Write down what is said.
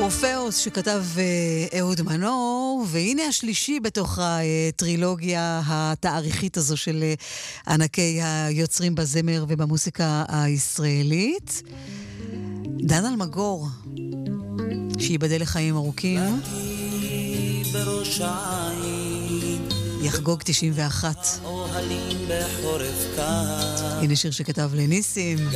אורפאוס שכתב אהוד מנור, והנה השלישי בתוך הטרילוגיה התאריכית הזו של ענקי היוצרים בזמר ובמוסיקה הישראלית. דן אלמגור, שיבדל לחיים ארוכים, יחגוג 91. הנה שיר שכתב לניסים.